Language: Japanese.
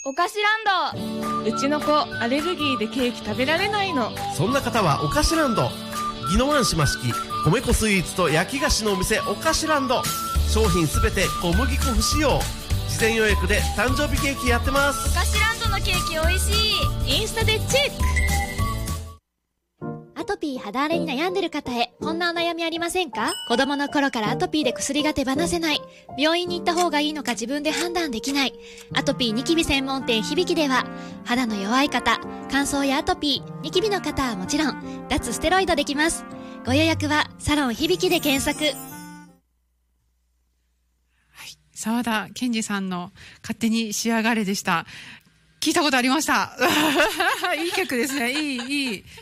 おかしランド。うちの子アレルギーでケーキ食べられないの。 そんな方はおかしランド。宜野湾島式米粉スイーツと焼き菓子のお店おかしランド。商品すべて小麦粉不使用。事前予約で誕生日ケーキやってます。 おかしランドのケーキおいしい。インスタでチェック。 アトピー肌荒れに悩んでる方へ、こんなお悩みありませんか？子供の頃からアトピーで薬が手放せない。病院に行った方がいいのか自分で判断できない。アトピーニキビ専門店響では、肌の弱い方、乾燥やアトピー、ニキビの方はもちろん、脱ステロイドできます。ご予約はサロン響で検索。 沢田研二さんの勝手に仕上がれでした。聞いたことありました。いい曲ですね。いい。